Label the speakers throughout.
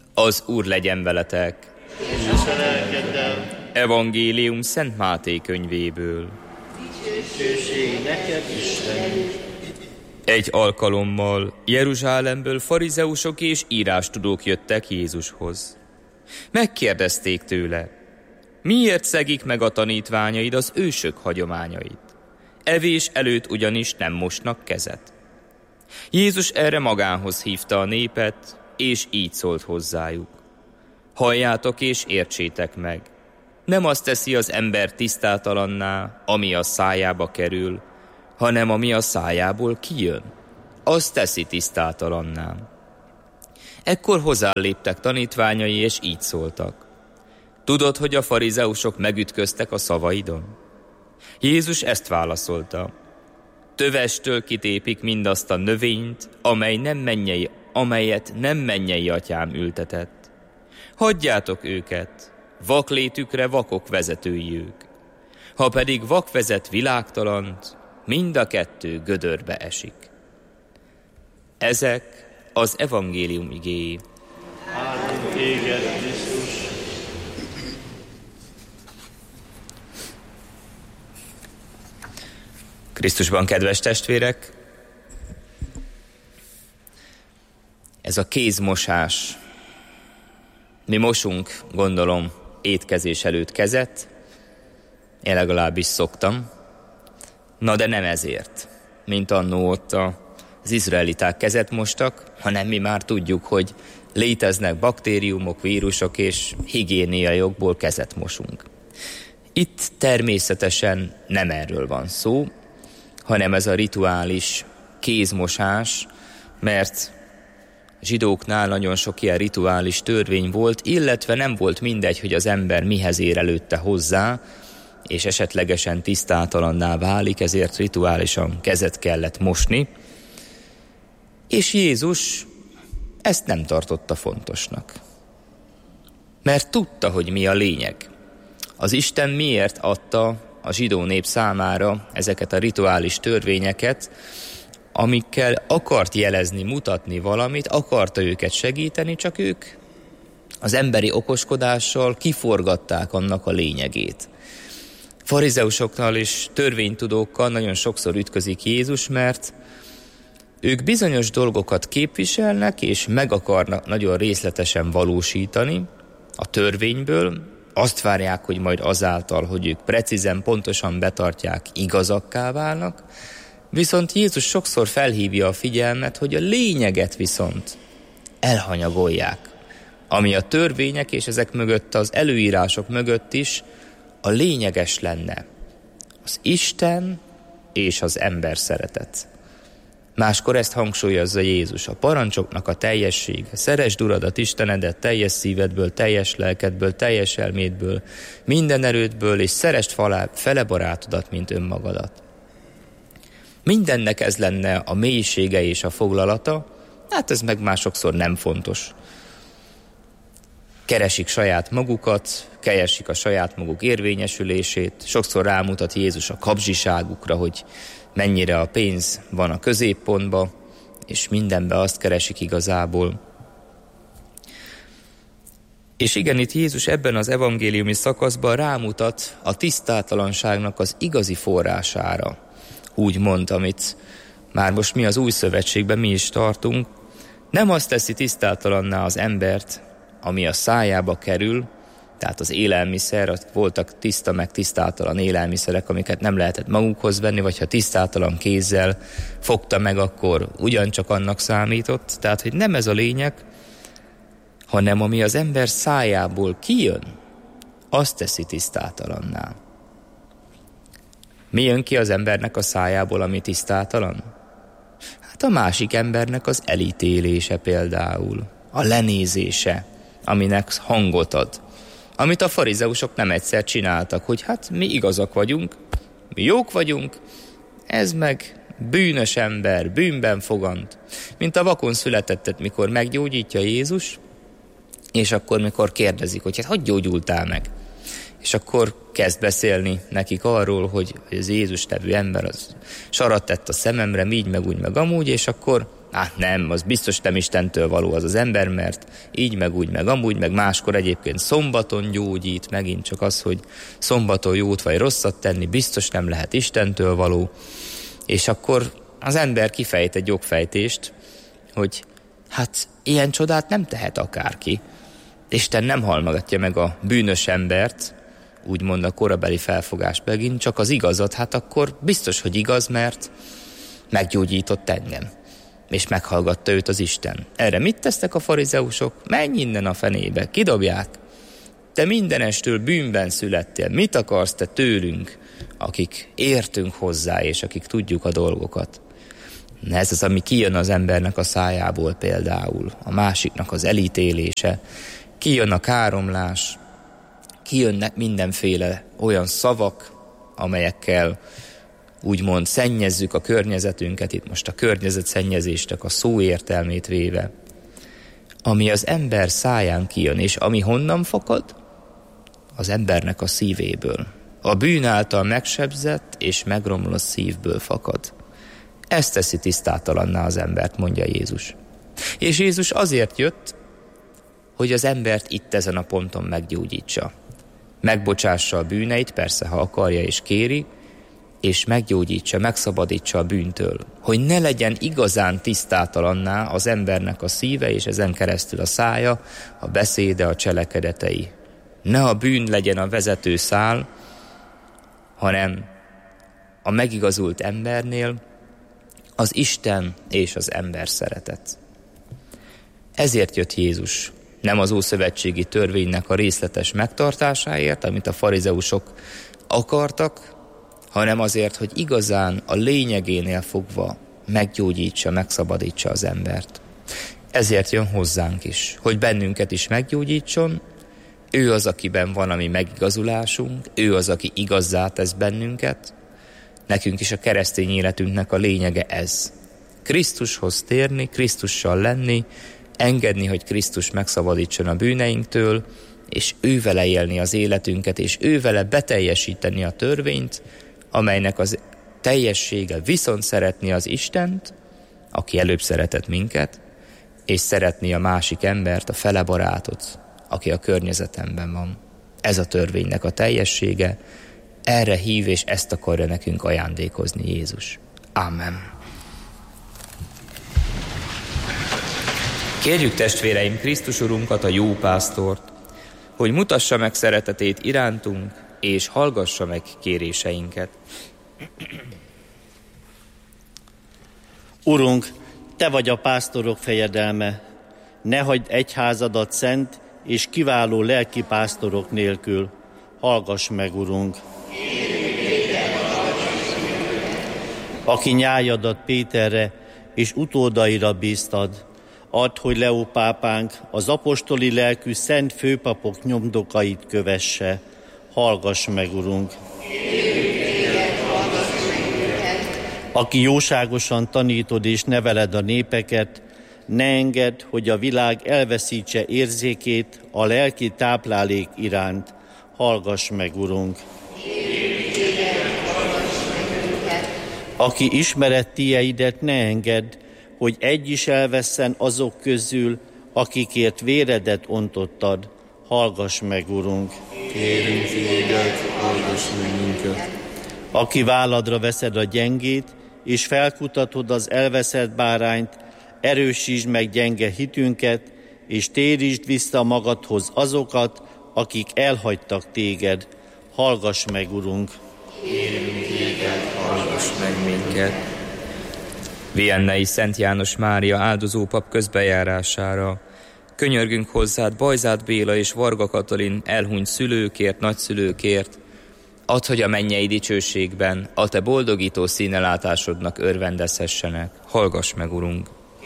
Speaker 1: Az Úr legyen veletek!
Speaker 2: És a lelkeddel.
Speaker 1: Evangélium Szent Máté könyvéből.
Speaker 2: Dicsőség neked, Isten!
Speaker 1: Egy alkalommal Jeruzsálemből farizeusok és írástudók jöttek Jézushoz. Megkérdezték tőle, miért szegik meg a tanítványaid az ősök hagyományait? Evés előtt ugyanis nem mosnak kezet. Jézus erre magához hívta a népet, és így szólt hozzájuk. Halljátok és értsétek meg. Nem azt teszi az ember tisztátalanná, ami a szájába kerül, hanem ami a szájából kijön. Azt teszi tisztátalanná. Ekkor hozzáléptek tanítványai, és így szóltak. Tudod, hogy a farizeusok megütköztek a szavaidon? Jézus ezt válaszolta. Tövestől kitépik mindazt a növényt, amelyet nem mennyei atyám ültetett. Hagyjátok őket, vaklétükre vakok vezetői ők. Ha pedig vak vezet világtalant, mind a kettő gödörbe esik. Ezek az evangélium igéi.
Speaker 2: Áldunk téged, Krisztus!
Speaker 1: Krisztusban, kedves testvérek, ez a kézmosás. Mi mosunk, gondolom, étkezés előtt kezet, én legalábbis szoktam, na de nem ezért, mint annó ott az izraeliták kezet mostak, hanem mi már tudjuk, hogy léteznek baktériumok, vírusok, és higiéniai jogból kezet mosunk. Itt természetesen nem erről van szó, hanem ez a rituális kézmosás, mert zsidóknál nagyon sok ilyen rituális törvény volt, illetve nem volt mindegy, hogy az ember mihez ér előtte hozzá, és esetlegesen tisztátalanná válik, ezért rituálisan kezet kellett mosni. És Jézus ezt nem tartotta fontosnak. Mert tudta, hogy mi a lényeg. Az Isten miért adta a zsidó nép számára ezeket a rituális törvényeket, amikkel akart jelezni, mutatni valamit, akarta őket segíteni, csak ők az emberi okoskodással kiforgatták annak a lényegét. Farizeusoknál és törvénytudókkal nagyon sokszor ütközik Jézus, mert ők bizonyos dolgokat képviselnek, és meg akarnak nagyon részletesen valósítani a törvényből, azt várják, hogy majd azáltal, hogy ők precízen, pontosan betartják, igazakká válnak, viszont Jézus sokszor felhívja a figyelmet, hogy a lényeget viszont elhanyagolják, ami a törvények és ezek mögött, az előírások mögött is a lényeges lenne. Az Isten és az ember szeretet. Máskor ezt hangsúlyozza Jézus, a parancsoknak a teljessége. Szeresd Uradat, Istenedet teljes szívedből, teljes lelkedből, teljes elmédből, minden erődből, és szeresd fele barátodat, mint önmagadat. Mindennek ez lenne a mélysége és a foglalata, hát ez meg már sokszor nem fontos. Keresik saját magukat, keresik a saját maguk érvényesülését, sokszor rámutat Jézus a kapzsiságukra, hogy mennyire a pénz van a középpontba, és mindenbe azt keresik igazából. És igen, itt Jézus ebben az evangéliumi szakaszban rámutat a tisztátalanságnak az igazi forrására. Úgy mond, amit már most mi az új szövetségben mi is tartunk. Nem azt teszi tisztátalanná az embert, ami a szájába kerül, tehát az élelmiszer, voltak tiszta meg tisztátalan élelmiszerek, amiket nem lehetett magukhoz venni, vagy ha tisztátalan kézzel fogta meg, akkor ugyancsak annak számított. Tehát, hogy nem ez a lényeg, hanem ami az ember szájából kijön, azt teszi tisztátalanná. Mi jön ki az embernek a szájából, ami tisztátalan? Hát a másik embernek az elítélése például, a lenézése, aminek hangot ad. Amit a farizeusok nem egyszer csináltak, hogy hát mi igazak vagyunk, mi jók vagyunk, ez meg bűnös ember, bűnben fogant. Mint a vakon születettet, mikor meggyógyítja Jézus, és akkor mikor kérdezik, hogy hát hogy gyógyultál meg? És akkor kezd beszélni nekik arról, hogy az Jézus nevű ember az sarat tett a szememre, így meg úgy meg amúgy, és akkor Hát nem, az biztos nem Istentől való az ember, mert így, meg úgy, meg amúgy, meg máskor egyébként szombaton gyógyít, megint csak az, hogy szombaton jót vagy rosszat tenni, biztos nem lehet Istentől való. És akkor az ember kifejt egy jogfejtést, hogy hát ilyen csodát nem tehet akárki. Isten nem hallgatja meg a bűnös embert, úgymond a korabeli felfogás megint, csak az igazat, hát akkor biztos, hogy igaz, mert meggyógyított engem, és meghallgatta őt az Isten. Erre mit tesztek a farizeusok? Menj innen a fenébe, kidobják. Te mindenestől bűnben születtél, mit akarsz te tőlünk, akik értünk hozzá, és akik tudjuk a dolgokat? Ez az, ami kijön az embernek a szájából például, a másiknak az elítélése, kijön a káromlás, kijönnek mindenféle olyan szavak, amelyekkel úgymond szennyezzük a környezetünket, itt most a környezetszennyezésnek a szó értelmét véve, ami az ember száján kijön, és ami honnan fakad? Az embernek a szívéből. A bűn által megsebzett és megromlott szívből fakad. Ez teszi tisztátalanná az embert, mondja Jézus. És Jézus azért jött, hogy az embert itt ezen a ponton meggyógyítsa. Megbocsássa a bűneit, persze, ha akarja és kéri, és meggyógyítsa, megszabadítsa a bűntől. Hogy ne legyen igazán tisztátalanná az embernek a szíve, és ezen keresztül a szája, a beszéde, a cselekedetei. Ne a bűn legyen a vezető szál, hanem a megigazult embernél az Isten és az ember szeretet. Ezért jött Jézus, nem az ószövetségi törvénynek a részletes megtartásáért, amit a farizeusok akartak, hanem azért, hogy igazán a lényegénél fogva meggyógyítsa, megszabadítsa az embert. Ezért jön hozzánk is, hogy bennünket is meggyógyítson. Ő az, akiben van a mi megigazulásunk, ő az, aki igazzá tesz bennünket. Nekünk is a keresztény életünknek a lényege ez. Krisztushoz térni, Krisztussal lenni, engedni, hogy Krisztus megszabadítson a bűneinktől, és ővele élni az életünket, és ővele beteljesíteni a törvényt, amelynek az teljessége viszont szeretni az Istent, aki előbb szeretett minket, és szeretni a másik embert, a fele barátot, aki a környezetemben van. Ez a törvénynek a teljessége, erre hív, és ezt akarja nekünk ajándékozni Jézus. Amen. Kérjük testvéreim Krisztus Urunkat, a jó pásztort, hogy mutassa meg szeretetét irántunk, és hallgassa meg kéréseinket.
Speaker 2: Urunk, Te vagy a pásztorok fejedelme, ne hagyd egyházadat szent és kiváló lelki pásztorok nélkül. Hallgass meg, Urunk! Aki nyájadat Péterre és utódaira bíztad, add, hogy Leó pápánk az apostoli lelkű szent főpapok nyomdokait kövesse. Hallgass meg, Urunk! Aki jóságosan tanítod és neveled a népeket, ne engedd, hogy a világ elveszítse érzékét a lelki táplálék iránt. Hallgass meg, Urunk! Aki ismered tieidet, ne engedd, hogy egy is elvesszen azok közül, akikért véredet ontottad. Hallgass meg, Urunk!
Speaker 3: Kérünk téged, hallgass meg minket!
Speaker 2: Aki válladra veszed a gyengét, és felkutatod az elveszett bárányt, erősítsd meg gyenge hitünket, és térítsd vissza magadhoz azokat, akik elhagytak téged. Hallgass meg, Urunk!
Speaker 3: Kérünk téged, hallgass meg minket!
Speaker 1: Viennei Szent János Mária áldozópap közbejárására könyörgünk hozzád Bajzát Béla és Varga Katalin elhunyt szülőkért, nagyszülőkért, add, hogy a mennyei dicsőségben a te boldogító színelátásodnak örvendezhessenek. Hallgass meg, Urunk!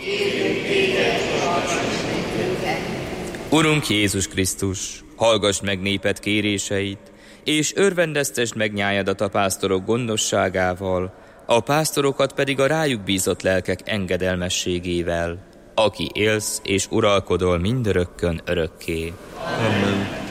Speaker 1: Urunk Jézus Krisztus, hallgass meg néped kéréseit, és örvendeztesd meg nyájadat a pásztorok gondosságával, a pásztorokat pedig a rájuk bízott lelkek engedelmességével, aki élsz és uralkodol mindörökkön örökké.
Speaker 3: Amen.